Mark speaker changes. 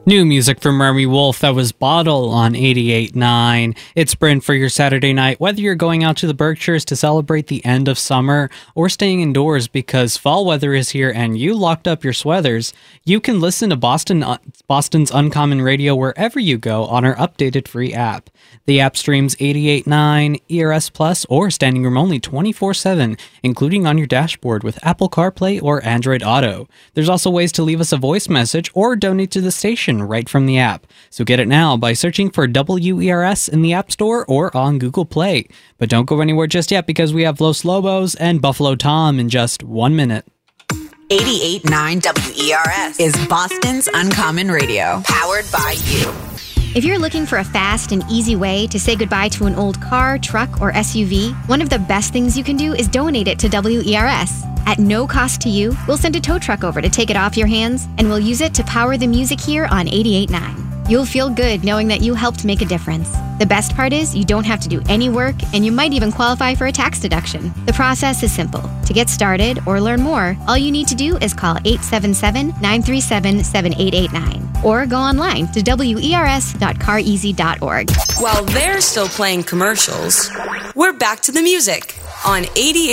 Speaker 1: New music from Remy Wolf. That was Bottle on 88.9. It's Bryn for your Saturday night. Whether you're going out to the Berkshires to celebrate the end of summer or staying indoors because fall weather is here and you locked up your sweaters, you can listen to Boston's Uncommon Radio wherever you go on our updated free app. The app streams 88.9, ERS Plus, or standing room only 24/7, including on your dashboard with Apple CarPlay or Android Auto. There's also ways to leave us a voice message or donate to the station right from the app. So get it now by searching for WERS in the App Store or on Google Play. But don't go anywhere just yet because we have Los Lobos and Buffalo Tom in just 1 minute.
Speaker 2: 88.9 WERS is Boston's Uncommon Radio, powered by you.
Speaker 3: If you're looking for a fast and easy way to say goodbye to an old car, truck, or SUV, one of the best things you can do is donate it to WERS. At no cost to you, we'll send a tow truck over to take it off your hands, and we'll use it to power the music here on 88.9. You'll feel good knowing that you helped make a difference. The best part is you don't have to do any work, and you might even qualify for a tax deduction. The process is simple. To get started or learn more, all you need to do is call 877-937-7889 or go online to wers.careasy.org.
Speaker 4: While they're still playing commercials, we're back to the music on 88.